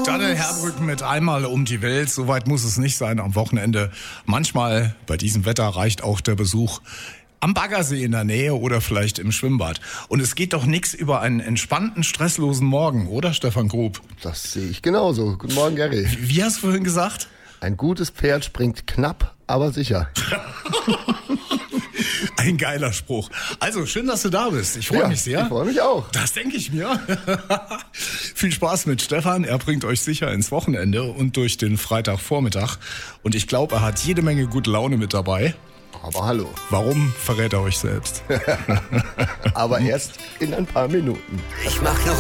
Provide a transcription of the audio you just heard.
Daniel Herbrücken mit Einmal um die Welt. Soweit muss es nicht sein am Wochenende. Manchmal bei diesem Wetter reicht auch der Besuch am Baggersee in der Nähe oder vielleicht im Schwimmbad. Und es geht doch nichts über einen entspannten, stresslosen Morgen, oder Stefan Grub? Das sehe ich genauso. Guten Morgen, Gary. Wie hast du vorhin gesagt? Ein gutes Pferd springt knapp, aber sicher. Ein geiler Spruch. Also, schön, dass du da bist. Ich freue mich sehr. Ich freue mich auch. Das denke ich mir. Viel Spaß mit Stefan. Er bringt euch sicher ins Wochenende und durch den Freitagvormittag. Und ich glaube, er hat jede Menge gute Laune mit dabei. Aber hallo. Warum, verrät er euch selbst. Aber erst in ein paar Minuten. Ich mach noch